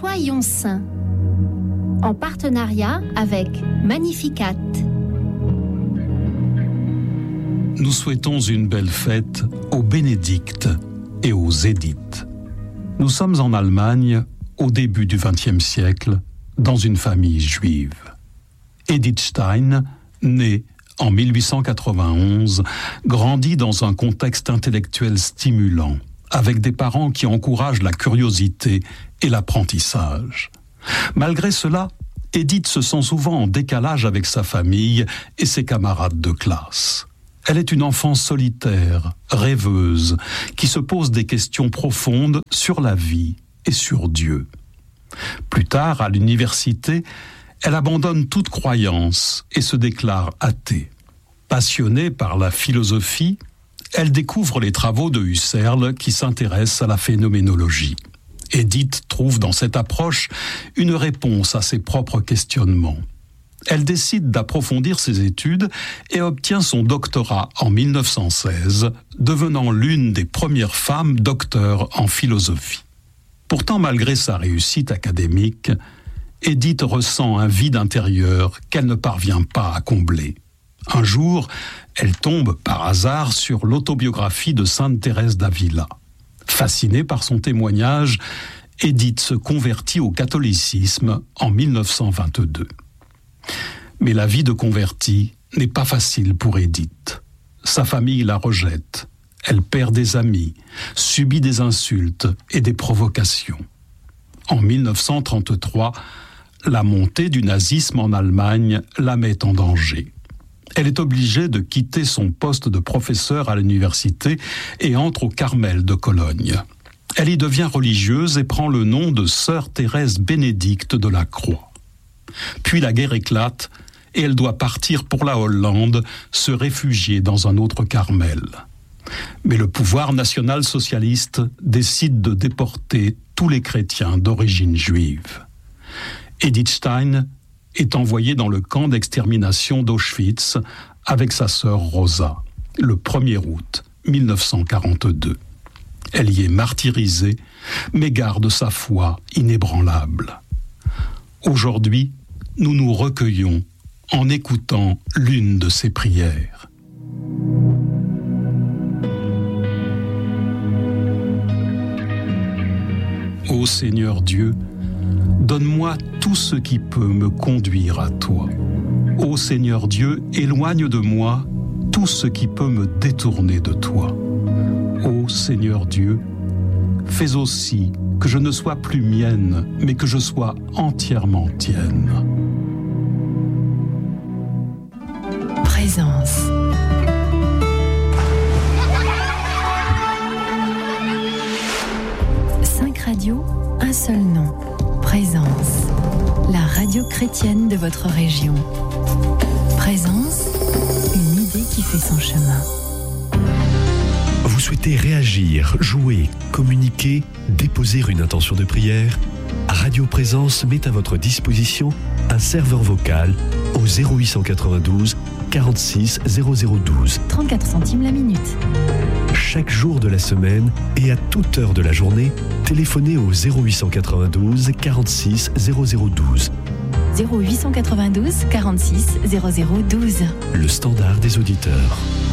Soyons saints, en partenariat avec Magnificat. Nous souhaitons une belle fête aux Bénédictes et aux Édith. Nous sommes en Allemagne au début du XXe siècle, dans une famille juive. Edith Stein, née en 1891, grandit dans un contexte intellectuel stimulant, avec des parents qui encouragent la curiosité et l'apprentissage. Malgré cela, Edith se sent souvent en décalage avec sa famille et ses camarades de classe. Elle est une enfant solitaire, rêveuse, qui se pose des questions profondes sur la vie et sur Dieu. Plus tard, à l'université, elle abandonne toute croyance et se déclare athée. Passionnée par la philosophie, elle découvre les travaux de Husserl qui s'intéressent à la phénoménologie. Edith trouve dans cette approche une réponse à ses propres questionnements. Elle décide d'approfondir ses études et obtient son doctorat en 1916, devenant l'une des premières femmes docteurs en philosophie. Pourtant, malgré sa réussite académique, Edith ressent un vide intérieur qu'elle ne parvient pas à combler. Un jour, elle tombe par hasard sur l'autobiographie de Sainte Thérèse d'Avila. Fascinée par son témoignage, Edith se convertit au catholicisme en 1922. Mais la vie de convertie n'est pas facile pour Edith. Sa famille la rejette. Elle perd des amis, subit des insultes et des provocations. En 1933, la montée du nazisme en Allemagne la met en danger. Elle est obligée de quitter son poste de professeur à l'université et entre au Carmel de Cologne. Elle y devient religieuse et prend le nom de Sœur Thérèse Bénédicte de la Croix. Puis la guerre éclate et elle doit partir pour la Hollande, se réfugier dans un autre Carmel. Mais le pouvoir national-socialiste décide de déporter tous les chrétiens d'origine juive. Edith Stein est envoyée dans le camp d'extermination d'Auschwitz avec sa sœur Rosa, le 1er août 1942. Elle y est martyrisée, mais garde sa foi inébranlable. Aujourd'hui, nous nous recueillons en écoutant l'une de ses prières. Ô Seigneur Dieu, donne-moi tout ce qui peut me conduire à toi. Ô Seigneur Dieu, éloigne de moi tout ce qui peut me détourner de toi. Ô Seigneur Dieu, fais aussi que je ne sois plus mienne, mais que je sois entièrement tienne. Présence. Cinq radios, un seul nom. Présence. La radio chrétienne de votre région. Présence, une idée qui fait son chemin. Vous souhaitez réagir, jouer, communiquer, déposer une intention de prière ? Radio Présence met à votre disposition un serveur vocal au 0892 46 0012. 34 centimes la minute. Chaque jour de la semaine et à toute heure de la journée, téléphonez au 0892 46 0012. 0892 46 0012. Le standard des auditeurs.